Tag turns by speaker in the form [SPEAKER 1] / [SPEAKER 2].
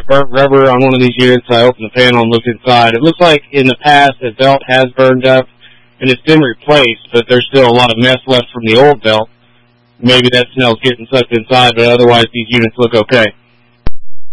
[SPEAKER 1] burnt rubber on one of these units. I opened the panel and looked inside. It looks like in the past a belt has burned up, and it's been replaced, but there's still a lot of mess left from the old belt. Maybe that smell's getting sucked inside, but otherwise these units look okay.